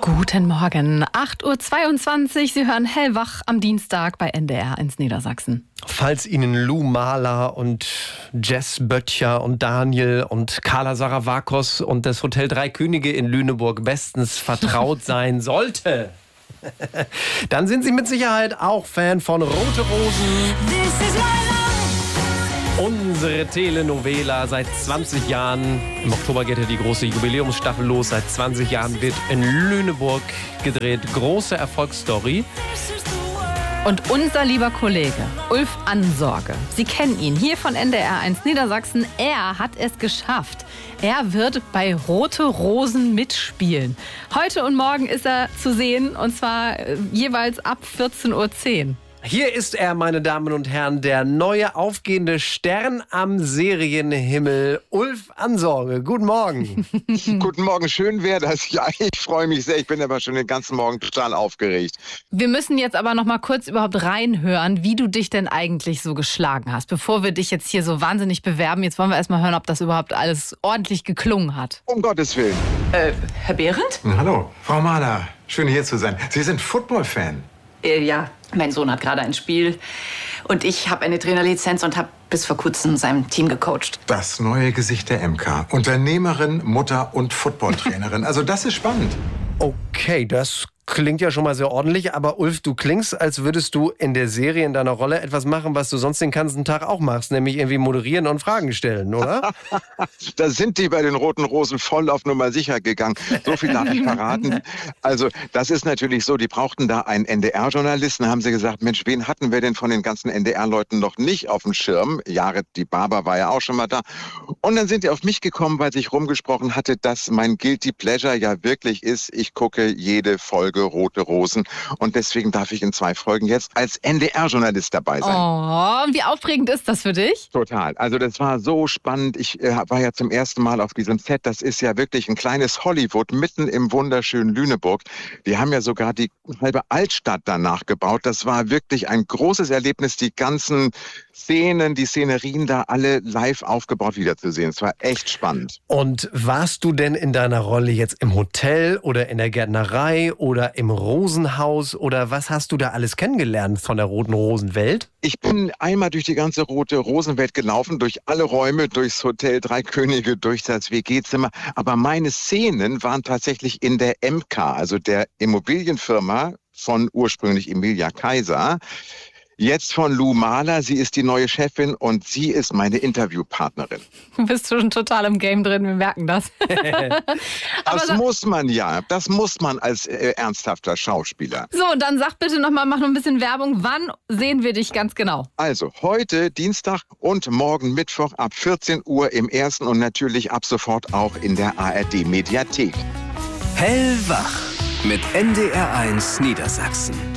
Guten Morgen, 8.22 Uhr. Sie hören Hellwach am Dienstag bei NDR 1 Niedersachsen. Falls Ihnen Lou Mahler und Jess Böttcher und Daniel und Carla Saravakos und das Hotel Drei Könige in Lüneburg bestens vertraut sein sollte, dann sind Sie mit Sicherheit auch Fan von Rote Rosen. Unsere Telenovela seit 20 Jahren. Im Oktober geht ja die große Jubiläumsstaffel los. Seit 20 Jahren wird in Lüneburg gedreht. Große Erfolgsstory. Und unser lieber Kollege Ulf Ansorge, Sie kennen ihn hier von NDR 1 Niedersachsen. Er hat es geschafft. Er wird bei Rote Rosen mitspielen. Heute und morgen ist er zu sehen, und zwar jeweils ab 14.10 Uhr. Hier ist er, meine Damen und Herren, der neue aufgehende Stern am Serienhimmel, Ulf Ansorge. Guten Morgen. Guten Morgen, schön wäre das. Ja, ich freue mich sehr. Ich bin aber schon den ganzen Morgen total aufgeregt. Wir müssen jetzt aber noch mal kurz überhaupt reinhören, wie du dich denn eigentlich so geschlagen hast. Bevor wir dich jetzt hier so wahnsinnig bewerben, jetzt wollen wir erst mal hören, ob das überhaupt alles ordentlich geklungen hat. Um Gottes Willen. Herr Behrendt? Hallo, Frau Mahler. Schön, hier zu sein. Sie sind Football-Fan. Ja, mein Sohn hat gerade ein Spiel und ich habe eine Trainerlizenz und habe bis vor kurzem seinem Team gecoacht. Das neue Gesicht der MK. Unternehmerin, Mutter und Footballtrainerin. Also das ist spannend. Okay, das klingt ja schon mal sehr ordentlich, aber Ulf, du klingst, als würdest du in der Serie in deiner Rolle etwas machen, was du sonst den ganzen Tag auch machst, nämlich irgendwie moderieren und Fragen stellen, oder? Da sind die bei den Roten Rosen voll auf Nummer sicher gegangen. So viel darf ich verraten. Also das ist natürlich so, die brauchten da einen NDR-Journalisten. Haben sie gesagt, Mensch, wen hatten wir denn von den ganzen NDR-Leuten noch nicht auf dem Schirm? Jared, die Barber war ja auch schon mal da. Und dann sind die auf mich gekommen, weil sich rumgesprochen hatte, dass mein Guilty Pleasure ja wirklich ist, ich gucke jede Folge Rote Rosen und deswegen darf ich in 2 Folgen jetzt als NDR-Journalist dabei sein. Oh, wie aufregend ist das für dich? Total. Also das war so spannend. Ich war ja zum ersten Mal auf diesem Set. Das ist ja wirklich ein kleines Hollywood mitten im wunderschönen Lüneburg. Die haben ja sogar die halbe Altstadt danach gebaut. Das war wirklich ein großes Erlebnis, die ganzen Szenen, die Szenerien da alle live aufgebaut wiederzusehen. Es war echt spannend. Und warst du denn in deiner Rolle jetzt im Hotel oder in der Gärtnerei oder im Rosenhaus oder was hast du da alles kennengelernt von der Roten Rosenwelt? Ich bin einmal durch die ganze Rote Rosenwelt gelaufen, durch alle Räume, durchs Hotel Drei Könige, durch das WG-Zimmer. Aber meine Szenen waren tatsächlich in der MK, also der Immobilienfirma von ursprünglich Emilia Kaiser. Jetzt von Lou Mahler. Sie ist die neue Chefin und sie ist meine Interviewpartnerin. Du bist schon total im Game drin, wir merken das. Das muss man ja. Das muss man als ernsthafter Schauspieler. So, und dann sag bitte nochmal, mach noch ein bisschen Werbung. Wann sehen wir dich ganz genau? Also heute Dienstag und morgen Mittwoch ab 14 Uhr im Ersten und natürlich ab sofort auch in der ARD Mediathek. Hellwach mit NDR 1 Niedersachsen.